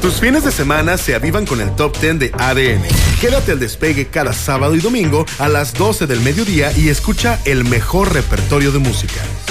Tus fines de semana se avivan con el Top 10 de ADN. Quédate al despegue cada sábado y domingo a las 12 del mediodía y escucha el mejor repertorio de música.